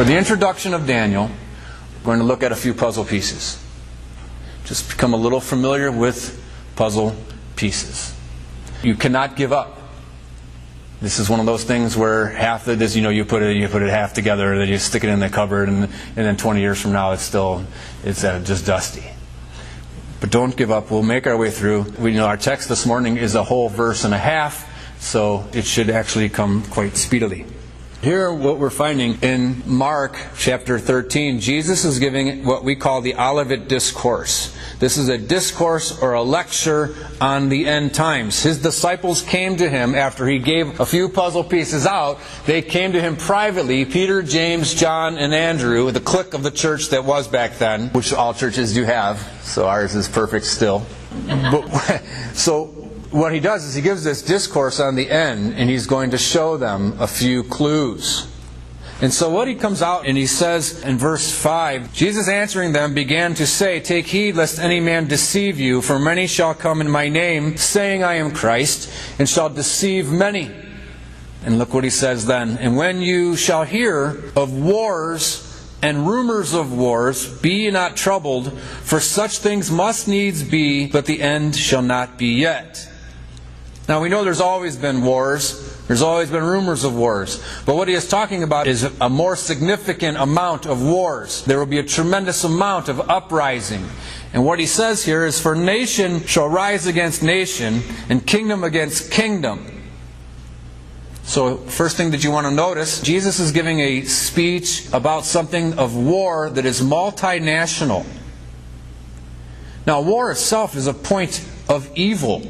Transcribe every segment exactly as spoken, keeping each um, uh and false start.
For the introduction of Daniel, we're going to look at a few puzzle pieces. Just become a little familiar with puzzle pieces. You cannot give up. This is one of those things where half of this, you know, you put it, you put it half together, then you stick it in the cupboard, and, and then twenty years from now, it's still, it's uh, just dusty. But don't give up. We'll make our way through. We know our text this morning is a whole verse and a half, so it should actually come quite speedily. Here, what we're finding in Mark chapter thirteen, Jesus is giving what we call the Olivet Discourse. This is a discourse or a lecture on the end times. His disciples came to him after he gave a few puzzle pieces out. They came to him privately, Peter, James, John, and Andrew, the clique of the church that was back then, which all churches do have, so ours is perfect still. But, so what he does is he gives this discourse on the end, and he's going to show them a few clues. And so what he comes out and he says in verse five, Jesus answering them began to say, "Take heed lest any man deceive you, for many shall come in my name, saying I am Christ, and shall deceive many." And look what he says then. "And when you shall hear of wars and rumors of wars, be ye not troubled, for such things must needs be, but the end shall not be yet." Now we know there's always been wars. There's always been rumors of wars. But what he is talking about is a more significant amount of wars. There will be a tremendous amount of uprising. And what he says here is, "For nation shall rise against nation, and kingdom against kingdom." So first thing that you want to notice, Jesus is giving a speech about something of war that is multinational. Now war itself is a point of evil.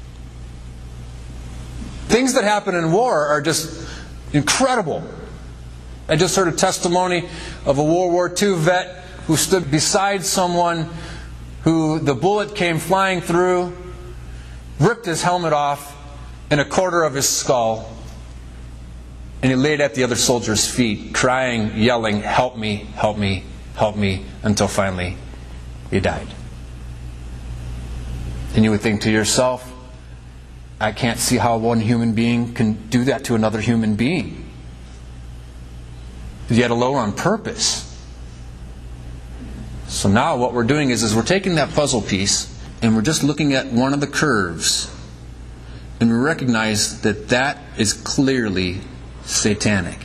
Things that happen in war are just incredible. I just heard a testimony of a World War Two vet who stood beside someone who the bullet came flying through, ripped his helmet off, and a quarter of his skull, and he laid at the other soldier's feet, crying, yelling, "Help me, help me, help me," until finally he died. And you would think to yourself, I can't see how one human being can do that to another human being, yet alone on purpose. So now what we're doing is, is we're taking that puzzle piece and we're just looking at one of the curves, and we recognize that that is clearly satanic.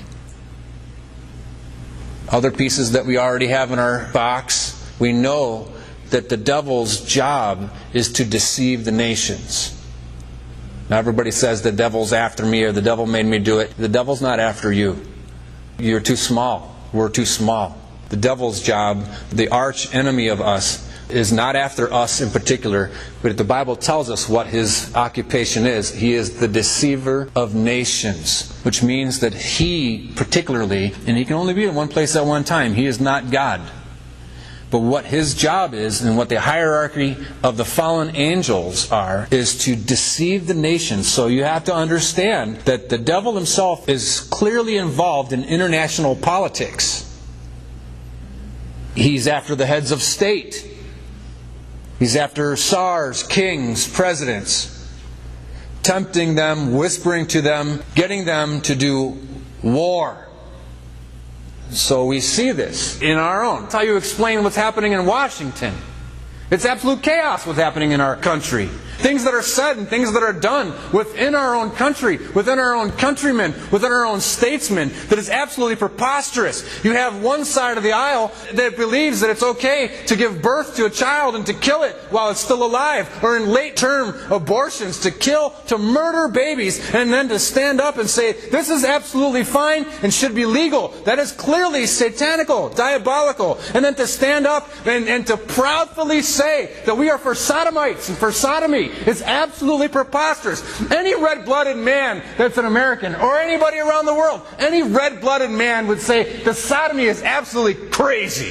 Other pieces that we already have in our box, we know that the devil's job is to deceive the nations. Now everybody says the devil's after me, or the devil made me do it. The devil's not after you. You're too small. We're too small. The devil's job, the arch enemy of us, is not after us in particular, but the Bible tells us what his occupation is. He is the deceiver of nations, which means that he particularly, and he can only be in one place at one time, he is not God. But what his job is, and what the hierarchy of the fallen angels are, is to deceive the nations. So you have to understand that the devil himself is clearly involved in international politics. He's after the heads of state. He's after czars, kings, presidents, tempting them, whispering to them, getting them to do war. So we see this in our own. That's how you explain what's happening in Washington. It's absolute chaos what's happening in our country. Things that are said and things that are done within our own country, within our own countrymen, within our own statesmen, that is absolutely preposterous. You have one side of the aisle that believes that it's okay to give birth to a child and to kill it while it's still alive, or in late-term abortions, to kill, to murder babies, and then to stand up and say, this is absolutely fine and should be legal. That is clearly satanical, diabolical. And then to stand up and, and to proudly say that we are for sodomites and for sodomy. It's absolutely preposterous. Any red-blooded man that's an American, or anybody around the world, any red-blooded man would say that sodomy is absolutely crazy.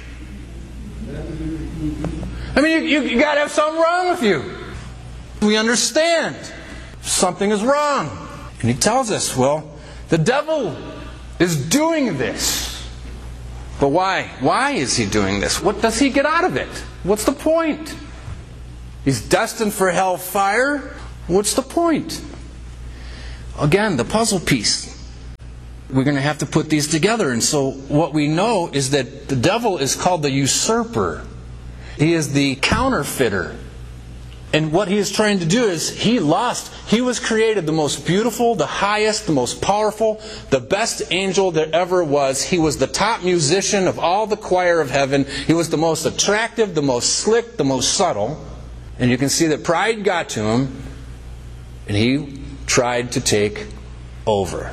I mean, you, you, you got to have something wrong with you. We understand something is wrong. And he tells us, well, the devil is doing this. But why? Why is he doing this? What does he get out of it? What's the point? He's destined for hellfire. What's the point? Again, the puzzle piece. we're going to have to put these together. And so what we know is that the devil is called the usurper. He is the counterfeiter. And what he is trying to do is, he lost. He was created the most beautiful, the highest, the most powerful, the best angel there ever was. He was the top musician of all the choir of heaven. He was the most attractive, the most slick, the most subtle. And you can see that pride got to him, and he tried to take over.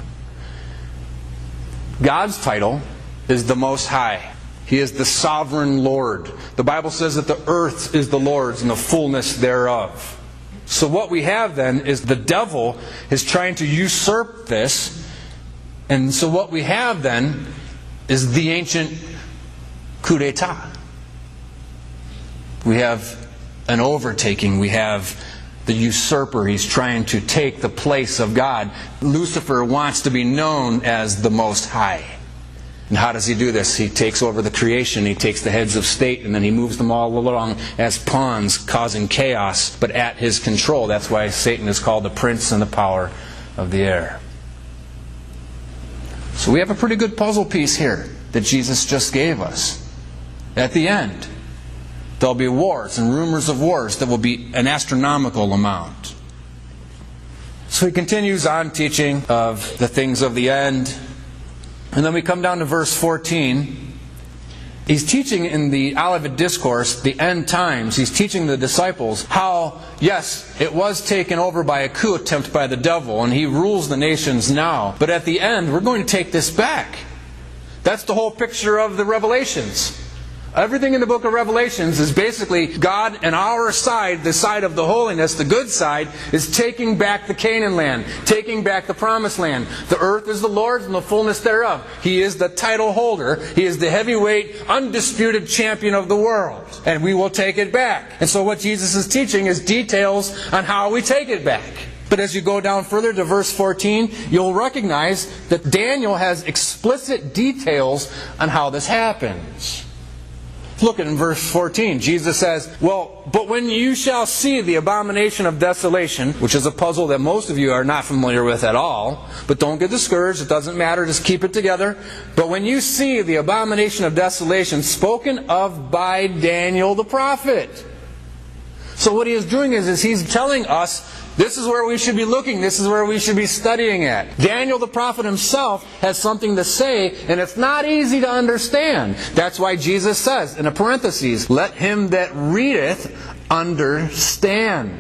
God's title is the Most High. He is the sovereign Lord. The Bible says that the earth is the Lord's and the fullness thereof. So what we have then is the devil is trying to usurp this. And so what we have then is the ancient coup d'etat. We have an overtaking. We have the usurper. He's trying to take the place of God. Lucifer wants to be known as the Most High. And how does he do this? He takes over the creation, he takes the heads of state, and then he moves them all along as pawns, causing chaos, but at his control. That's why Satan is called the prince and the power of the air. So we have a pretty good puzzle piece here that Jesus just gave us. At the end, there'll be wars and rumors of wars that will be an astronomical amount. So he continues on teaching of the things of the end. And then we come down to verse fourteen. He's teaching in the Olivet Discourse, the end times. He's teaching the disciples how, yes, it was taken over by a coup attempt by the devil, and he rules the nations now. But at the end, we're going to take this back. That's the whole picture of the Revelations. Everything in the book of Revelations is basically God and our side, the side of the holiness, the good side, is taking back the Canaan land, taking back the promised land. The earth is the Lord's and the fullness thereof. He is the title holder. He is the heavyweight, undisputed champion of the world. And we will take it back. And so what Jesus is teaching is details on how we take it back. But as you go down further to verse fourteen, you'll recognize that Daniel has explicit details on how this happens. Look at in verse fourteen. Jesus says, well, but when you shall see the abomination of desolation, which is a puzzle that most of you are not familiar with at all, but don't get discouraged, it doesn't matter, just keep it together. But when you see the abomination of desolation spoken of by Daniel the prophet. So what he is doing is, is he's telling us, this is where we should be looking. This is where we should be studying at. Daniel the prophet himself has something to say, and it's not easy to understand. That's why Jesus says, in a parenthesis, let him that readeth understand.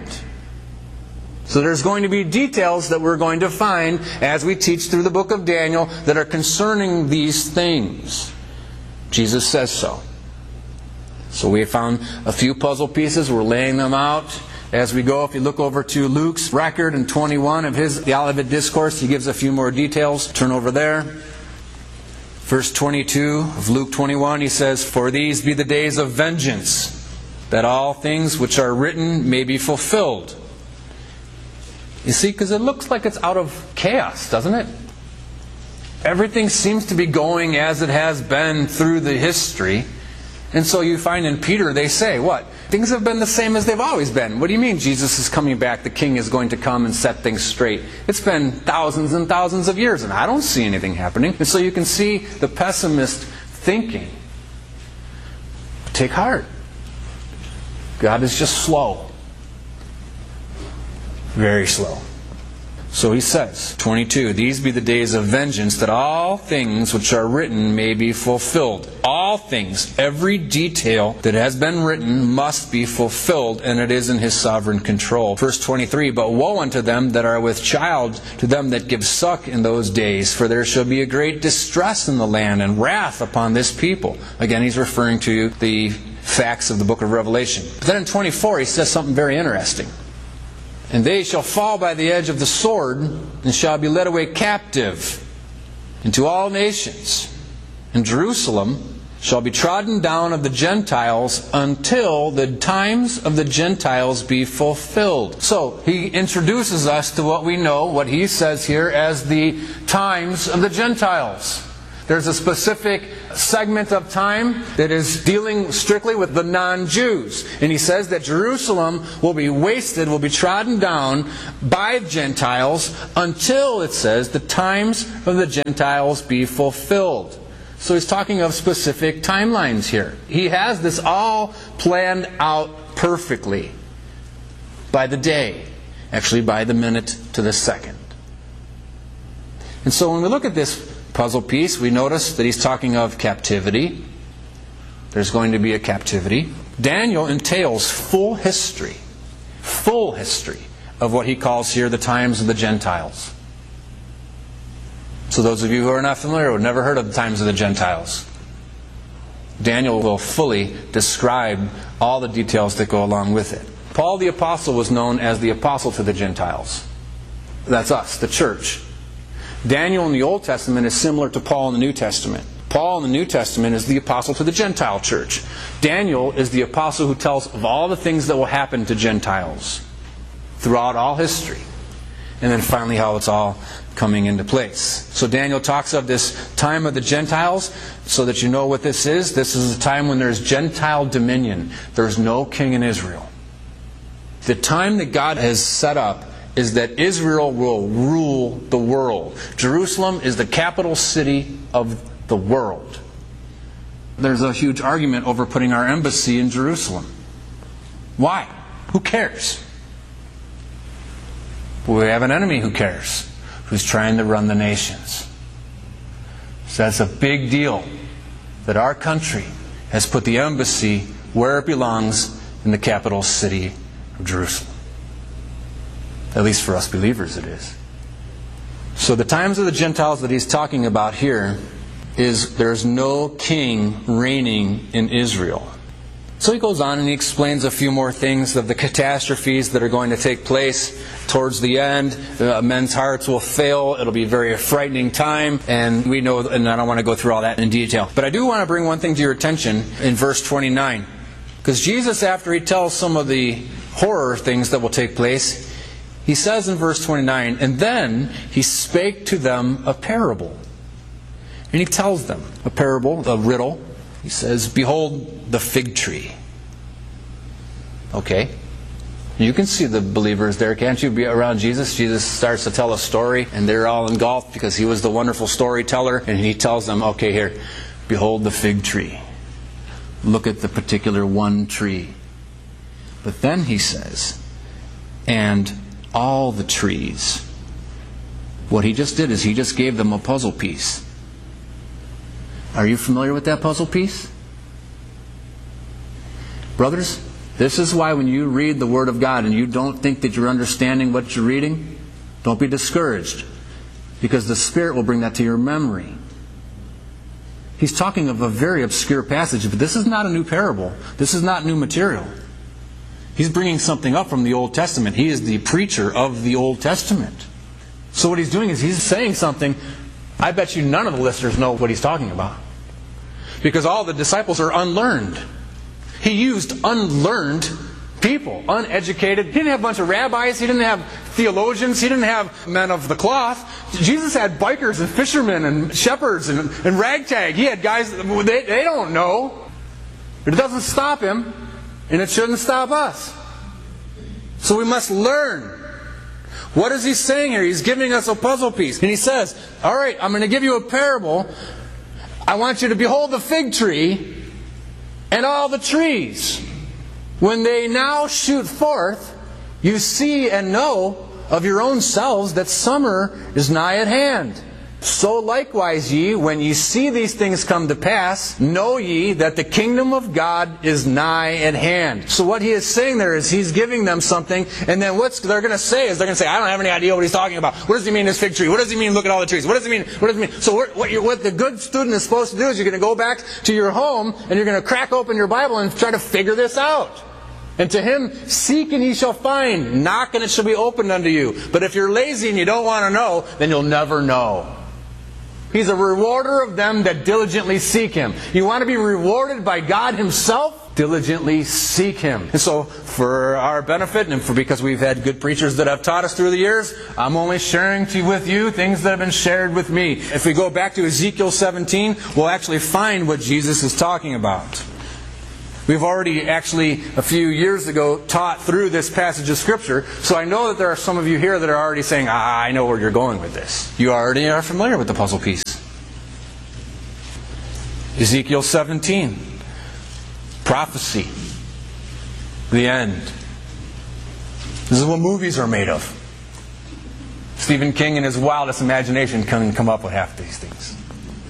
So there's going to be details that we're going to find as we teach through the book of Daniel that are concerning these things. Jesus says so. So we found a few puzzle pieces. We're laying them out. As we go, if you look over to Luke's record in twenty-one of his the Olivet Discourse, he gives a few more details. Turn over there. Verse twenty-two of Luke twenty-one, he says, for these be the days of vengeance, that all things which are written may be fulfilled. You see, because it looks like it's out of chaos, doesn't it? Everything seems to be going as it has been through the history. And so you find in Peter, they say, what? Things have been the same as they've always been. What do you mean Jesus is coming back? The king is going to come and set things straight. It's been thousands and thousands of years, and I don't see anything happening. And so you can see the pessimist thinking. Take heart. God is just slow. Very slow. So he says, twenty-two, these be the days of vengeance, that all things which are written may be fulfilled. All things, every detail that has been written must be fulfilled, and it is in his sovereign control. Verse twenty-three, but woe unto them that are with child, to them that give suck in those days, for there shall be a great distress in the land, and wrath upon this people. Again, he's referring to the facts of the book of Revelation. But then in twenty-four, he says something very interesting. And they shall fall by the edge of the sword, and shall be led away captive into all nations. And Jerusalem shall be trodden down of the Gentiles until the times of the Gentiles be fulfilled. So, he introduces us to what we know, what he says here as the times of the Gentiles. There's a specific segment of time that is dealing strictly with the non-Jews. And he says that Jerusalem will be wasted, will be trodden down by Gentiles until, it says, the times of the Gentiles be fulfilled. So he's talking of specific timelines here. He has this all planned out perfectly by the day, actually by the minute to the second. And so when we look at this puzzle piece, we notice that he's talking of captivity. There's going to be a captivity. Daniel entails full history, full history of what he calls here the times of the Gentiles. So those of you who are not familiar, who have never heard of the times of the Gentiles, Daniel will fully describe all the details that go along with it. Paul the Apostle was known as the Apostle to the Gentiles. That's us, the church. Daniel in the Old Testament is similar to Paul in the New Testament. Paul in the New Testament is the apostle to the Gentile church. Daniel is the apostle who tells of all the things that will happen to Gentiles throughout all history. And then finally how it's all coming into place. So Daniel talks of this time of the Gentiles so that you know what this is. This is a time when there's Gentile dominion. There's no king in Israel. The time that God has set up is that Israel will rule the world. Jerusalem is the capital city of the world. There's a huge argument over putting our embassy in Jerusalem. Why? Who cares? We have an enemy who cares, who's trying to run the nations. So that's a big deal that our country has put the embassy where it belongs, in the capital city of Jerusalem. At least for us believers it is. So the times of the Gentiles that he's talking about here is there's no king reigning in Israel. So he goes on and he explains a few more things of the catastrophes that are going to take place towards the end. Uh, men's hearts will fail. It'll be a very frightening time. And we know, and I don't want to go through all that in detail. But I do want to bring one thing to your attention in verse twenty-nine. Because Jesus, after he tells some of the horror things that will take place, he says in verse twenty-nine, and then he spake to them a parable. And he tells them a parable, a riddle. He says, behold the fig tree. Okay. You can see the believers there, can't you? Be around Jesus. Jesus starts to tell a story, and they're all engulfed because he was the wonderful storyteller. And he tells them, okay, here, behold the fig tree. Look at the particular one tree. But then he says, and all the trees. What he just did is he just gave them a puzzle piece. Are you familiar with that puzzle piece? Brothers, this is why when you read the Word of God and you don't think that you're understanding what you're reading, don't be discouraged. Because the Spirit will bring that to your memory. He's talking of a very obscure passage, but this is not a new parable. This is not new material. He's bringing something up from the Old Testament. He is the preacher of the Old Testament. So what he's doing is he's saying something. I bet you none of the listeners know what he's talking about. Because all the disciples are unlearned. He used unlearned people, uneducated. He didn't have a bunch of rabbis. He didn't have theologians. He didn't have men of the cloth. Jesus had bikers and fishermen and shepherds and, and ragtag. He had guys, they, they don't know. But it doesn't stop him, and it shouldn't stop us. So we must learn. What is he saying here? He's giving us a puzzle piece. And he says, all right, I'm going to give you a parable. I want you to behold the fig tree and all the trees. When they now shoot forth, you see and know of your own selves that summer is nigh at hand. So likewise ye, when ye see these things come to pass, know ye that the kingdom of God is nigh at hand. So what he is saying there is he's giving them something, and then what they're going to say is they're going to say, I don't have any idea what he's talking about. What does he mean this fig tree? What does he mean look at all the trees? What does he mean? What does he mean? So what, you, what the good student is supposed to do is you're going to go back to your home and you're going to crack open your Bible and try to figure this out. And to him, seek and ye shall find. Knock and it shall be opened unto you. But if you're lazy and you don't want to know, then you'll never know. He's a rewarder of them that diligently seek Him. You want to be rewarded by God Himself? diligently seek Him. And so, for our benefit, and for because we've had good preachers that have taught us through the years, I'm only sharing to, with you things that have been shared with me. If we go back to Ezekiel seventeen, we'll actually find what Jesus is talking about. We've already actually, a few years ago, taught through this passage of Scripture, so I know that there are some of you here that are already saying, ah, I know where you're going with this. You already are familiar with the puzzle piece. Ezekiel seventeen. Prophecy. The end. This is what movies are made of. Stephen King in his wildest imagination couldn't come up with half these things.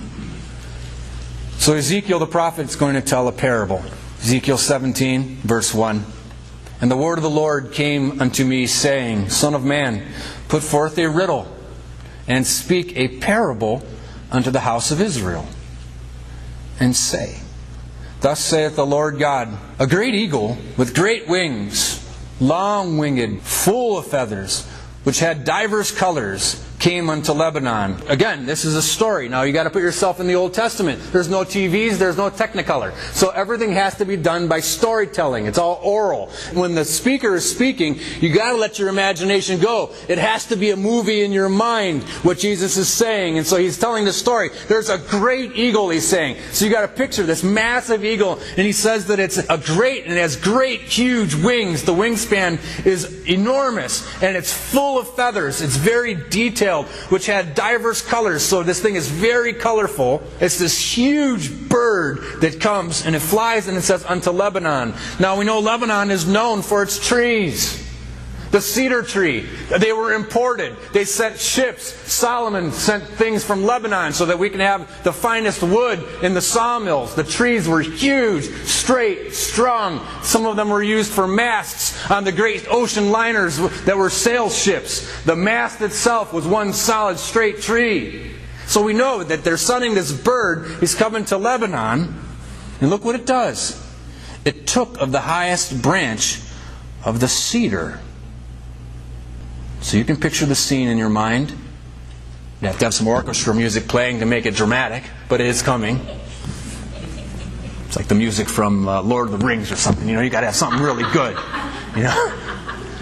So Ezekiel the prophet is going to tell a parable. Ezekiel seventeen, verse one. And the word of the Lord came unto me, saying, Son of man, put forth a riddle, and speak a parable unto the house of Israel. And say, Thus saith the Lord God, a great eagle with great wings, long-winged, full of feathers, which had divers colors, came unto Lebanon. Again, this is a story. Now you got to put yourself in the Old Testament. There's no T Vs, there's no Technicolor. So everything has to be done by storytelling. It's all oral. When the speaker is speaking, you got to let your imagination go. It has to be a movie in your mind, what Jesus is saying. And so He's telling the story. There's a great eagle, He's saying. So you got to picture this massive eagle, and He says that it's a great, and it has great, huge wings. The wingspan is enormous, and it's full of feathers. It's very detailed, which had diverse colors. So this thing is very colorful. It's this huge bird that comes and it flies, and it says unto Lebanon. Now we know Lebanon is known for its trees. The cedar tree. They were imported. They sent ships. Solomon sent things from Lebanon so that we can have the finest wood in the sawmills. The trees were huge, straight, strong. Some of them were used for masts on the great ocean liners that were sail ships. The mast itself was one solid, straight tree. So we know that they're sending this bird. He's coming to Lebanon. And look what it does. It took of the highest branch of the cedar. So you can picture the scene in your mind. You have to have some orchestra music playing to make it dramatic, but it is coming. It's like the music from uh, Lord of the Rings or something. You know, you got to have something really good. You know.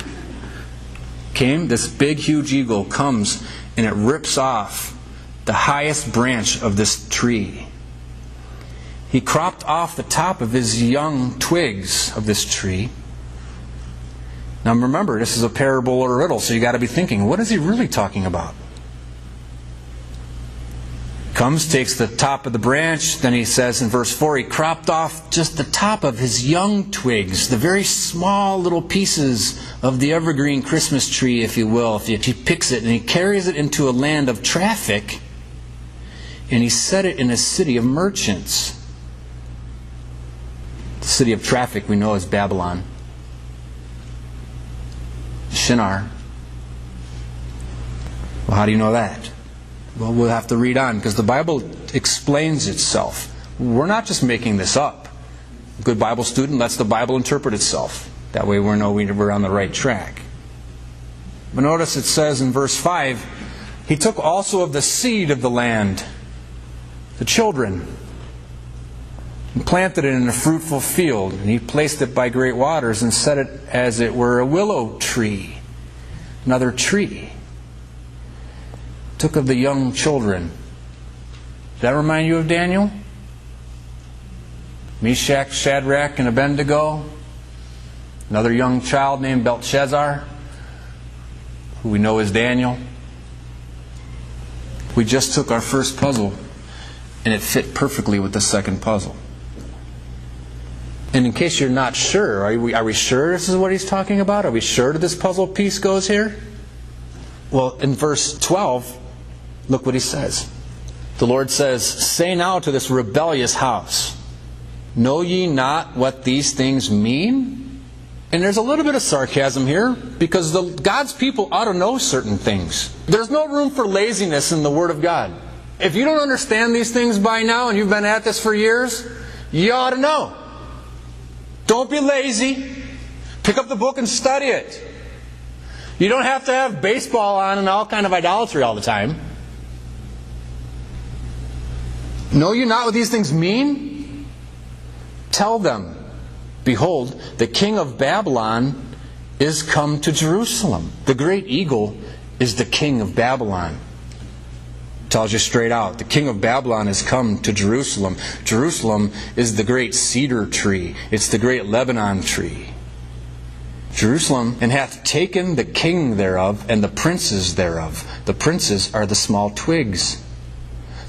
Came this big, huge eagle comes and it rips off the highest branch of this tree. He cropped off the top of his young twigs of this tree. Now remember, this is a parable or a riddle, so you got to be thinking, what is he really talking about? Comes, takes the top of the branch, then he says in verse four, he cropped off just the top of his young twigs, the very small little pieces of the evergreen Christmas tree, if you will. If he picks it and he carries it into a land of traffic, and he set it in a city of merchants. The city of traffic we know as Babylon. Shinar. Well, how do you know that? Well, we'll have to read on, because the Bible explains itself. We're not just making this up. A good Bible student lets the Bible interpret itself. That way we know we're on the right track. But notice it says in verse five, he took also of the seed of the land, the children, and planted it in a fruitful field, and he placed it by great waters, and set it as it were a willow tree, another tree. Took of the young children. Does that remind you of Daniel? Meshach, Shadrach, and Abednego. Another young child named Belshazzar, who we know as Daniel. We just took our first puzzle, and it fit perfectly with the second puzzle. And in case you're not sure, are we, are we sure this is what he's talking about? Are we sure that this puzzle piece goes here? Well, in verse twelve, look what he says. The Lord says, Say now to this rebellious house, Know ye not what these things mean? And there's a little bit of sarcasm here, because the, God's people ought to know certain things. There's no room for laziness in the Word of God. If you don't understand these things by now, and you've been at this for years, you ought to know. Don't be lazy. Pick up the book and study it. You don't have to have baseball on and all kind of idolatry all the time. Know you not what these things mean? Tell them. Behold, the king of Babylon is come to Jerusalem. The great eagle is the king of Babylon. Tells you straight out, the king of Babylon has come to Jerusalem. Jerusalem is the great cedar tree. It's the great Lebanon tree. Jerusalem, and hath taken the king thereof, and the princes thereof. The princes are the small twigs.